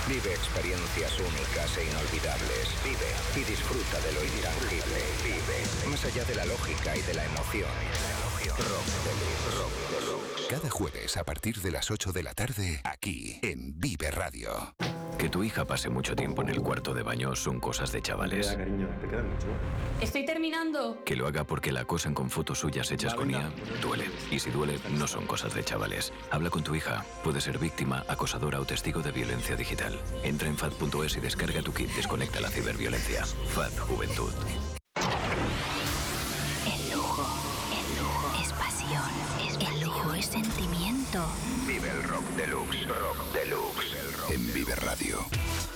Vive experiencias únicas e inolvidables. Vive y disfruta de lo intangible. Vive más allá de la lógica y de la emoción. Rock Deluxe. Cada jueves a partir de las 8 de la tarde, aquí en Vive Radio. Que tu hija pase mucho tiempo en el cuarto de baño son cosas de chavales. Cariño, te queda mucho. Estoy terminando. Que lo haga porque la acosan con fotos suyas hechas con IA, duele. Y si duele, no son cosas de chavales. Habla con tu hija. Puede ser víctima, acosadora o testigo de violencia digital. Entra en FAD.es y descarga tu kit Desconecta la ciberviolencia. FAD Juventud. El lujo es pasión. El lujo es sentimiento. Vive el Rock Deluxe. Rock Deluxe. En Vive Radio.